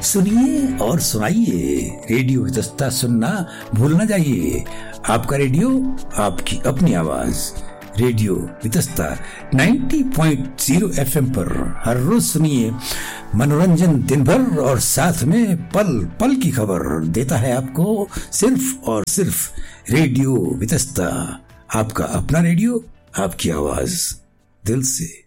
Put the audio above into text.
सुनिए और सुनाइए, रेडियो वितस्ता सुनना भूल न जाइए। आपका रेडियो, आपकी अपनी आवाज, रेडियो वितस्ता 90.0 FM पर हर रोज सुनिए। मनोरंजन दिन भर और साथ में पल पल की खबर देता है आपको सिर्फ और सिर्फ रेडियो वितस्ता। आपका अपना रेडियो, आपकी आवाज, दिल से।